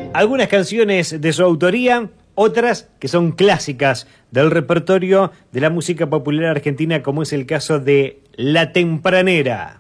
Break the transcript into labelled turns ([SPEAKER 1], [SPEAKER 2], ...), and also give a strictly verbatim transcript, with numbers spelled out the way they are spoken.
[SPEAKER 1] Algunas canciones de su autoría, otras que son clásicas del repertorio de la música popular argentina, como es el caso de La Tempranera.